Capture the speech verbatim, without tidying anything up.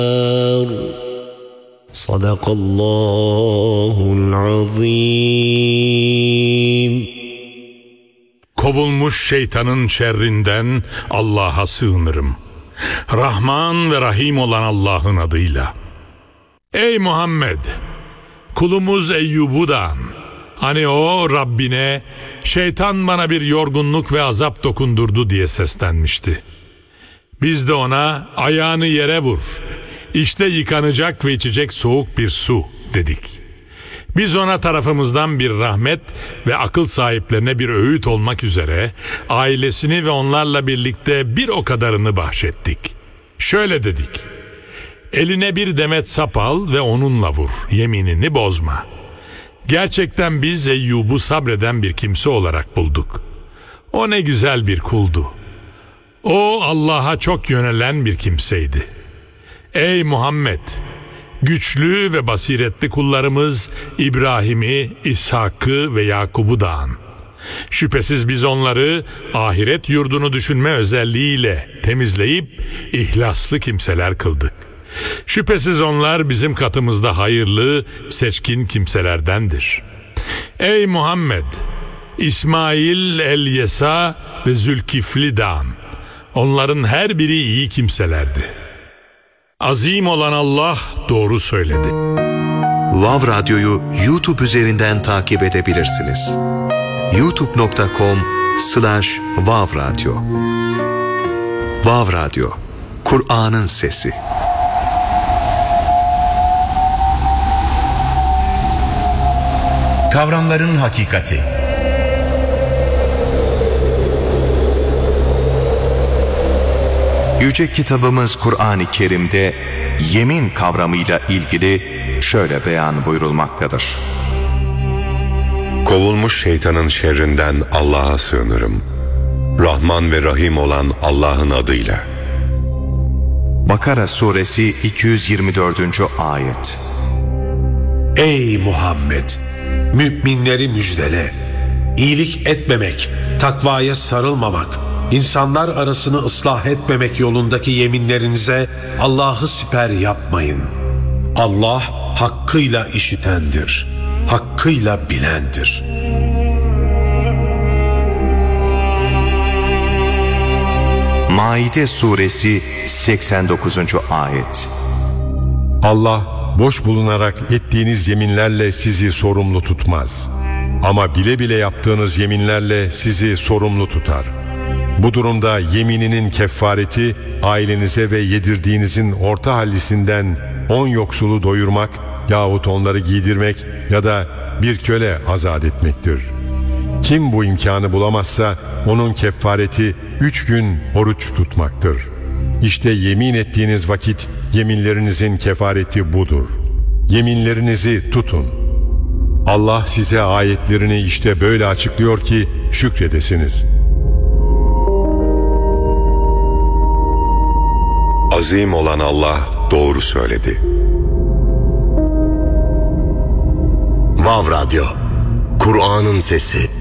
Sadakallahul azim. Kovulmuş şeytanın şerrinden Allah'a sığınırım. Rahman ve Rahim olan Allah'ın adıyla. Ey Muhammed! Kulumuz Eyyub'u da an. Hani o Rabbine şeytan bana bir yorgunluk ve azap dokundurdu diye seslenmişti. Biz de ona ayağını yere vur, İşte yıkanacak ve içecek soğuk bir su dedik. Biz ona tarafımızdan bir rahmet ve akıl sahiplerine bir öğüt olmak üzere ailesini ve onlarla birlikte bir o kadarını bahşettik. Şöyle dedik: eline bir demet sap al ve onunla vur, yeminini bozma. Gerçekten biz Eyyub'u sabreden bir kimse olarak bulduk. O ne güzel bir kuldu. O Allah'a çok yönelen bir kimseydi. Ey Muhammed! Güçlü ve basiretli kullarımız İbrahim'i, İshak'ı ve Yakub'u da an. Şüphesiz biz onları ahiret yurdunu düşünme özelliğiyle temizleyip ihlaslı kimseler kıldık. Şüphesiz onlar bizim katımızda hayırlı, seçkin kimselerdendir. Ey Muhammed! İsmail, El-Yesa ve Zülkifli de an. Onların her biri iyi kimselerdi. Azim olan Allah doğru söyledi. Vav Radyo'yu YouTube üzerinden takip edebilirsiniz. youtube nokta com slash vav radyo. Vav Radyo, Kur'an'ın sesi. Kavramların hakikati. Yüce kitabımız Kur'an-ı Kerim'de yemin kavramıyla ilgili şöyle beyan buyurulmaktadır. Kovulmuş şeytanın şerrinden Allah'a sığınırım. Rahman ve Rahim olan Allah'ın adıyla. Bakara suresi iki yüz yirmi dördüncü ayet. Ey Muhammed! Müminleri müjdele. İyilik etmemek, takvaya sarılmamak, İnsanlar arasını ıslah etmemek yolundaki yeminlerinize Allah'ı siper yapmayın. Allah hakkıyla işitendir, hakkıyla bilendir. Maide suresi seksen dokuzuncu ayet. Allah boş bulunarak ettiğiniz yeminlerle sizi sorumlu tutmaz. Ama bile bile yaptığınız yeminlerle sizi sorumlu tutar. Bu durumda yemininin kefareti ailenize ve yedirdiğinizin orta hallisinden on yoksulu doyurmak yahut onları giydirmek ya da bir köle azat etmektir. Kim bu imkanı bulamazsa onun kefareti üç gün oruç tutmaktır. İşte yemin ettiğiniz vakit yeminlerinizin kefareti budur. Yeminlerinizi tutun. Allah size ayetlerini işte böyle açıklıyor ki şükredesiniz. Azim olan Allah doğru söyledi. Vav Radyo, Kur'an'ın sesi.